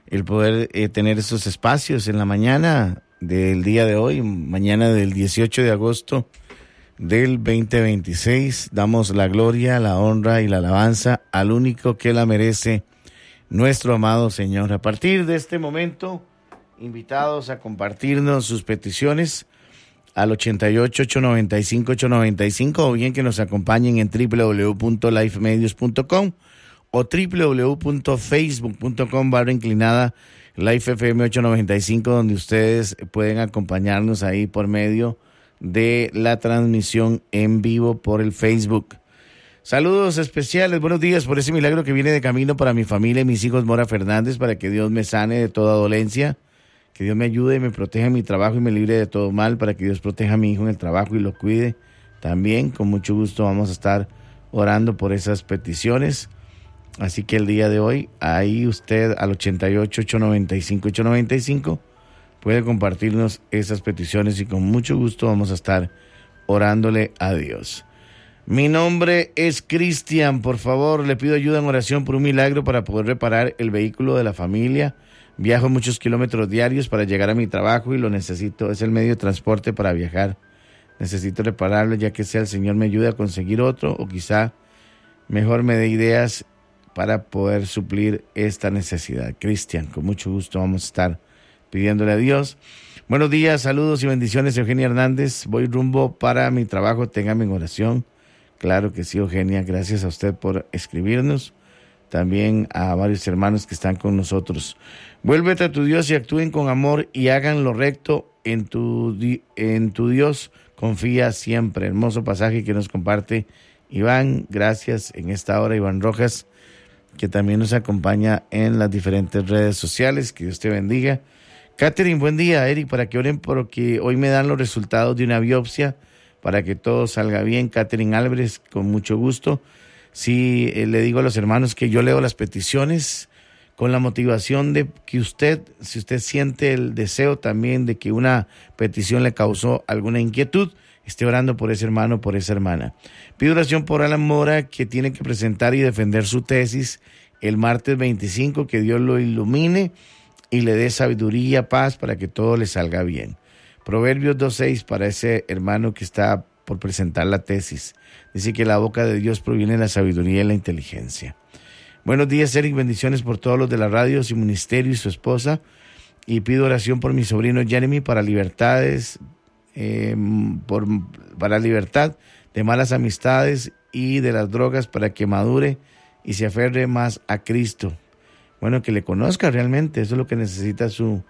el poder tener esos espacios en la mañana del día de hoy, mañana del 18 de agosto del 2026. Damos la gloria, la honra y la alabanza al único que la merece, nuestro amado Señor. A partir de este momento, invitados a compartirnos sus peticiones al 88-895-895 o bien que nos acompañen en www.lifemedios.com o www.facebook.com/Life FM 895, donde ustedes pueden acompañarnos ahí por medio de la transmisión en vivo por el Facebook. Saludos especiales, buenos días por ese milagro que viene de camino para mi familia y mis hijos Mora Fernández, para que Dios me sane de toda dolencia, que Dios me ayude y me proteja en mi trabajo y me libre de todo mal, para que Dios proteja a mi hijo en el trabajo y lo cuide. También con mucho gusto vamos a estar orando por esas peticiones. Así que el día de hoy, ahí usted al 88-895-895 puede compartirnos esas peticiones y con mucho gusto vamos a estar orándole a Dios. Mi nombre es Cristian, por favor, le pido ayuda en oración por un milagro para poder reparar el vehículo de la familia. Viajo muchos kilómetros diarios para llegar a mi trabajo y lo necesito, es el medio de transporte para viajar. Necesito repararlo, ya que sea el Señor me ayude a conseguir otro o quizá mejor me dé ideas para poder suplir esta necesidad. Cristian, con mucho gusto vamos a estar pidiéndole a Dios. Buenos días, saludos y bendiciones, Eugenia Hernández. Voy rumbo para mi trabajo, téngame en oración. Claro que sí, Eugenia, gracias a usted por escribirnos. También a varios hermanos que están con nosotros. Vuélvete a tu Dios y actúen con amor y hagan lo recto en tu Dios. Confía siempre. Hermoso pasaje que nos comparte Iván. Gracias en esta hora, Iván Rojas, que también nos acompaña en las diferentes redes sociales. Que Dios te bendiga. Catherine, buen día. Eric, para que oren porque hoy me dan los resultados de una biopsia para que todo salga bien. Catherine Álvarez, con mucho gusto. Sí, le digo a los hermanos que yo leo las peticiones con la motivación de que usted, si usted siente el deseo también de que una petición le causó alguna inquietud, esté orando por ese hermano, por esa hermana. Pido oración por Alan Mora, que tiene que presentar y defender su tesis el martes 25, que Dios lo ilumine y le dé sabiduría, paz, para que todo le salga bien. Proverbios 2:6 para ese hermano que está por presentar la tesis. Dice que la boca de Dios proviene de la sabiduría y la inteligencia. Buenos días, Eric, bendiciones por todos los de la radio, su ministerio y su esposa. Y pido oración por mi sobrino Jeremy para libertades, para libertad de malas amistades y de las drogas, para que madure y se aferre más a Cristo. Bueno, que le conozca realmente, eso es lo que necesita su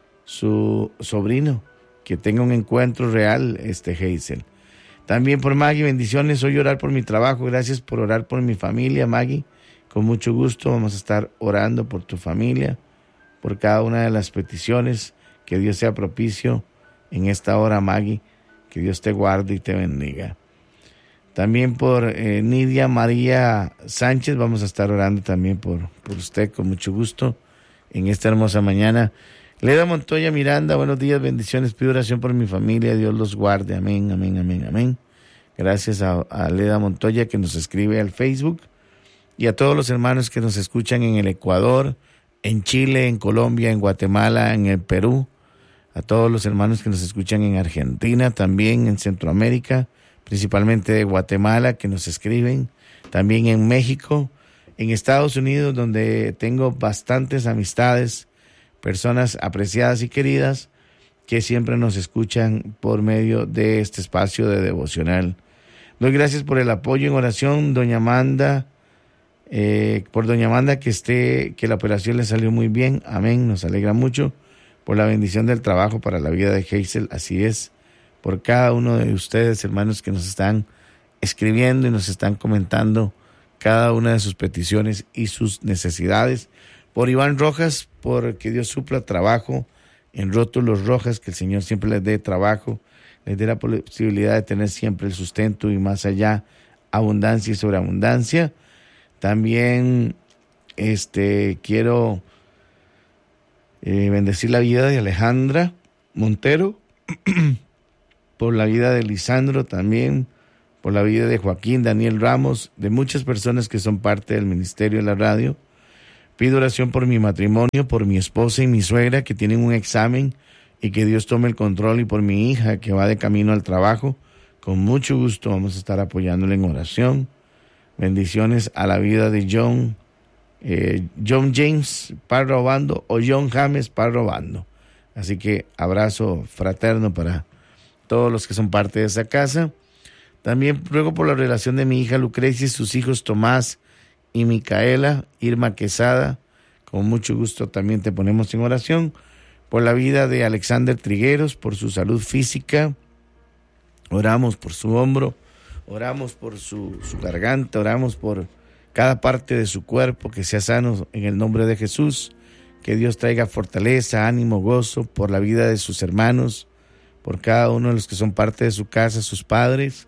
sobrino, que tenga un encuentro real, Hazel. También por Maggie, bendiciones, hoy orar por mi trabajo, gracias por orar por mi familia, Maggie, con mucho gusto vamos a estar orando por tu familia, por cada una de las peticiones, que Dios sea propicio en esta hora, Maggie, que Dios te guarde y te bendiga. También por Nidia María Sánchez, vamos a estar orando también por usted con mucho gusto en esta hermosa mañana. Leda Montoya Miranda, buenos días, bendiciones, pido oración por mi familia, Dios los guarde, amén, amén, amén, amén. Gracias a Leda Montoya que nos escribe al Facebook y a todos los hermanos que nos escuchan en el Ecuador, en Chile, en Colombia, en Guatemala, en el Perú, a todos los hermanos que nos escuchan en Argentina, también en Centroamérica, principalmente de Guatemala, que nos escriben, también en México, en Estados Unidos, donde tengo bastantes amistades, personas apreciadas y queridas que siempre nos escuchan por medio de este espacio de devocional. Doy gracias por el apoyo en oración, doña Amanda, por doña Amanda que la operación le salió muy bien, amén, nos alegra mucho, por la bendición del trabajo para la vida de Hazel, así es, por cada uno de ustedes, hermanos, que nos están escribiendo y nos están comentando cada una de sus peticiones y sus necesidades. Por Iván Rojas, por que Dios supla trabajo en Rótulos Rojas, que el Señor siempre les dé trabajo, les dé la posibilidad de tener siempre el sustento y más allá, abundancia y sobreabundancia. También quiero bendecir la vida de Alejandra Montero, por la vida de Lisandro también, por la vida de Joaquín, Daniel Ramos, de muchas personas que son parte del ministerio de la radio, Pido oración por mi matrimonio, por mi esposa y mi suegra que tienen un examen y que Dios tome el control, y por mi hija que va de camino al trabajo. Con mucho gusto vamos a estar apoyándole en oración. Bendiciones a la vida de John James Parra Obando o John James Parra Obando. Así que abrazo fraterno para todos los que son parte de esa casa. También ruego por la relación de mi hija Lucrecia y sus hijos Tomás y Micaela, Irma Quesada. Con mucho gusto también te ponemos en oración. Por la vida de Alexander Trigueros, por su salud física. Oramos por su hombro, oramos por su garganta, oramos por cada parte de su cuerpo, que sea sano en el nombre de Jesús. Que Dios traiga fortaleza, ánimo, gozo por la vida de sus hermanos, por cada uno de los que son parte de su casa, sus padres.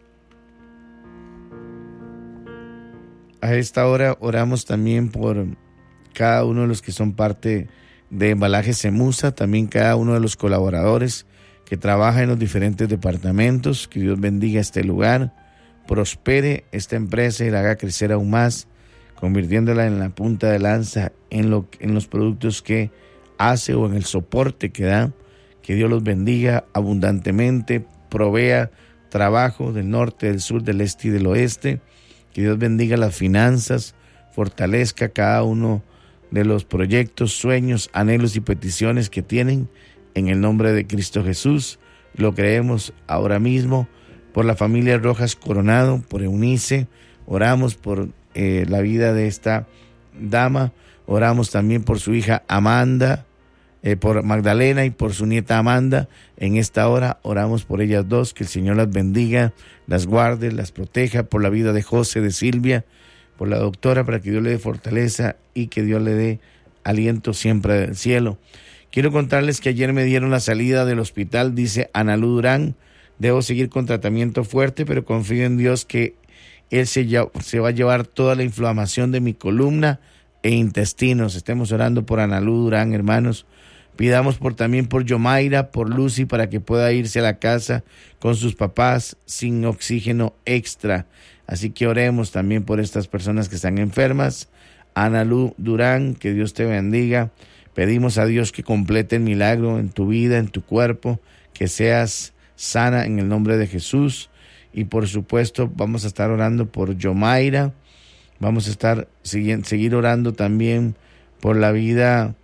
A esta hora oramos también por cada uno de los que son parte de Embalaje Semusa, también cada uno de los colaboradores que trabaja en los diferentes departamentos. Que Dios bendiga este lugar, prospere esta empresa y la haga crecer aún más, convirtiéndola en la punta de lanza en los productos que hace o en el soporte que da. Que Dios los bendiga abundantemente, provea trabajo del norte, del sur, del este y del oeste. Que Dios bendiga las finanzas, fortalezca cada uno de los proyectos, sueños, anhelos y peticiones que tienen. En el nombre de Cristo Jesús, lo creemos ahora mismo. Por la familia Rojas Coronado, por Eunice, oramos por la vida de esta dama. Oramos también por su hija Amanda, por Magdalena y por su nieta Amanda. En esta hora oramos por ellas dos, que el Señor las bendiga, las guarde, las proteja. Por la vida de José, de Silvia, por la doctora, para que Dios le dé fortaleza y que Dios le dé aliento siempre del cielo. Quiero contarles que ayer me dieron la salida del hospital, dice Analu Durán. Debo seguir con tratamiento fuerte, pero confío en Dios que Él se va a llevar toda la inflamación de mi columna e intestinos. Estemos orando por Analu Durán, hermanos. Pidamos también por Yomaira, por Lucy, para que pueda irse a la casa con sus papás sin oxígeno extra. Así que oremos también por estas personas que están enfermas. Analu Durán, que Dios te bendiga. Pedimos a Dios que complete el milagro en tu vida, en tu cuerpo, que seas sana en el nombre de Jesús. Y por supuesto vamos a estar orando por Yomaira. Vamos a estar seguir orando también por la vida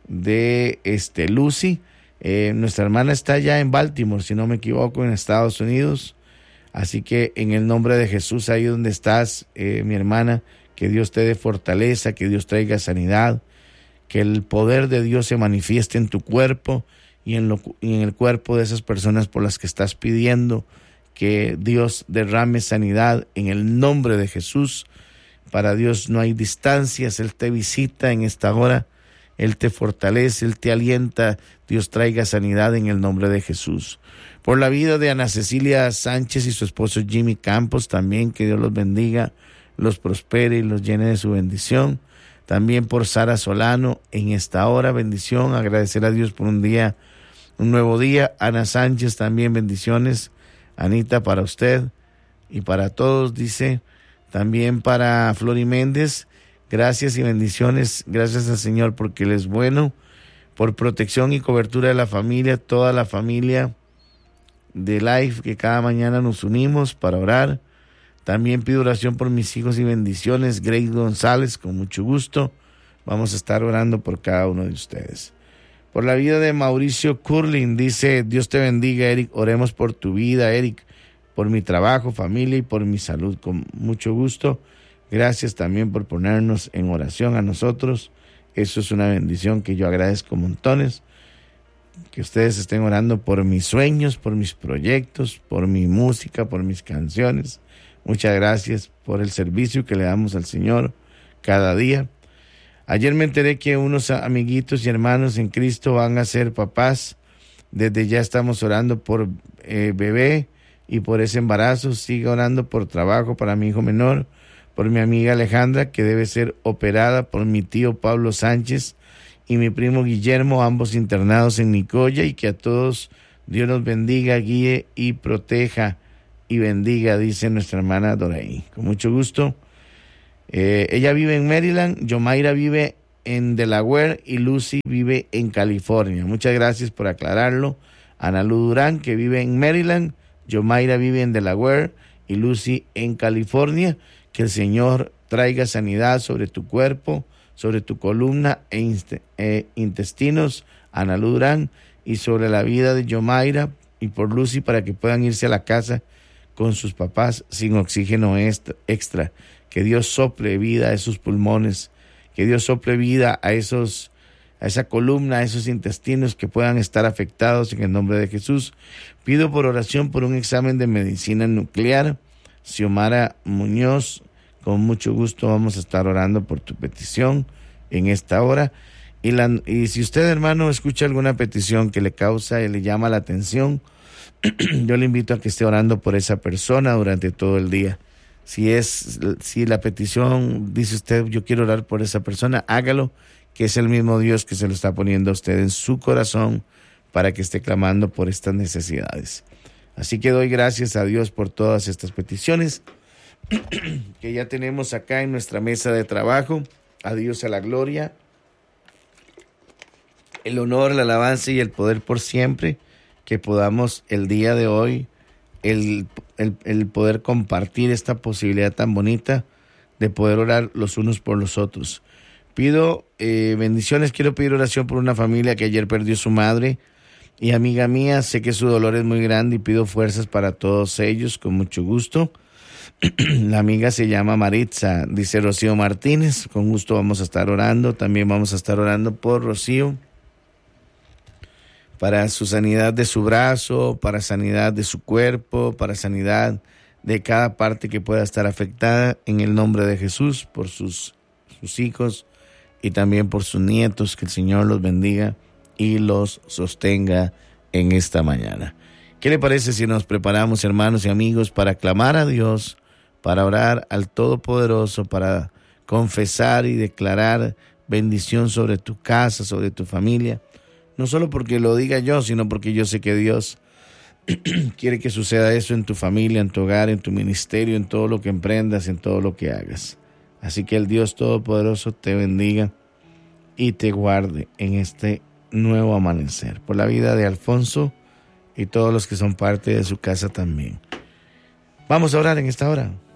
de Lucy. Nuestra hermana está ya en Baltimore, si no me equivoco, en Estados Unidos. Así que en el nombre de Jesús, ahí donde estás, mi hermana, que Dios te dé fortaleza, que Dios traiga sanidad, que el poder de Dios se manifieste en tu cuerpo y en el cuerpo de esas personas por las que estás pidiendo que Dios derrame sanidad en el nombre de Jesús. Para Dios no hay distancias. Él te visita en esta hora, Él te fortalece, Él te alienta. Dios traiga sanidad en el nombre de Jesús. Por la vida de Ana Cecilia Sánchez y su esposo Jimmy Campos, también que Dios los bendiga, los prospere y los llene de su bendición. También por Sara Solano en esta hora, bendición, agradecer a Dios por un nuevo día. Ana Sánchez también, bendiciones. Anita, para usted y para todos, dice. También para Flori Méndez, gracias y bendiciones. Gracias al Señor porque Él es bueno. Por protección y cobertura de la familia, toda la familia de Life, que cada mañana nos unimos para orar. También pido oración por mis hijos y bendiciones. Grace González, con mucho gusto. Vamos a estar orando por cada uno de ustedes. Por la vida de Mauricio Curlin, dice, Dios te bendiga, Eric. Oremos por tu vida, Eric, por mi trabajo, familia y por mi salud. Con mucho gusto. Gracias también por ponernos en oración a nosotros. Eso es una bendición que yo agradezco montones. Que ustedes estén orando por mis sueños, por mis proyectos, por mi música, por mis canciones. Muchas gracias por el servicio que le damos al Señor cada día. Ayer me enteré que unos amiguitos y hermanos en Cristo van a ser papás. Desde ya estamos orando por bebé y por ese embarazo. Siga orando por trabajo para mi hijo menor, por mi amiga Alejandra, que debe ser operada, por mi tío Pablo Sánchez y mi primo Guillermo, ambos internados en Nicoya, y que a todos Dios nos bendiga, guíe y proteja y bendiga, dice nuestra hermana Doraí. Con mucho gusto. Ella vive en Maryland, Yomaira vive en Delaware y Lucy vive en California. Muchas gracias por aclararlo. Ana Lu Durán, que vive en Maryland, Yomaira vive en Delaware y Lucy en California. Que el Señor traiga sanidad sobre tu cuerpo, sobre tu columna e intestinos, Ana Lu Durán, y sobre la vida de Yomaira y por Lucy, para que puedan irse a la casa con sus papás sin oxígeno extra. Que Dios sople vida a esos pulmones, que Dios sople vida a esa columna, a esos intestinos que puedan estar afectados en el nombre de Jesús. Pido por oración por un examen de medicina nuclear. Xiomara Muñoz, con mucho gusto vamos a estar orando por tu petición en esta hora. Y si usted, hermano, escucha alguna petición que le causa y le llama la atención, yo le invito a que esté orando por esa persona durante todo el día. Si la petición dice usted, yo quiero orar por esa persona, hágalo, que es el mismo Dios que se lo está poniendo a usted en su corazón para que esté clamando por estas necesidades. Así que doy gracias a Dios por todas estas peticiones que ya tenemos acá en nuestra mesa de trabajo. A Dios a la gloria, el honor, la alabanza y el poder por siempre. Que podamos el día de hoy el poder compartir esta posibilidad tan bonita de poder orar los unos por los otros. Pido bendiciones, quiero pedir oración por una familia que ayer perdió su madre y amiga mía. Sé que su dolor es muy grande y pido fuerzas para todos ellos con mucho gusto. La amiga se llama Maritza, dice Rocío Martínez. Con gusto vamos a estar orando. También vamos a estar orando por Rocío, para su sanidad de su brazo, para sanidad de su cuerpo, para sanidad de cada parte que pueda estar afectada, en el nombre de Jesús, por sus hijos y también por sus nietos. Que el Señor los bendiga y los sostenga en esta mañana. ¿Qué le parece si nos preparamos, hermanos y amigos, para clamar a Dios, para orar al Todopoderoso, para confesar y declarar bendición sobre tu casa, sobre tu familia? No solo porque lo diga yo, sino porque yo sé que Dios quiere que suceda eso en tu familia, en tu hogar, en tu ministerio, en todo lo que emprendas, en todo lo que hagas. Así que el Dios Todopoderoso te bendiga y te guarde en este nuevo amanecer. Por la vida de Alfonso y todos los que son parte de su casa también. Vamos a orar en esta hora.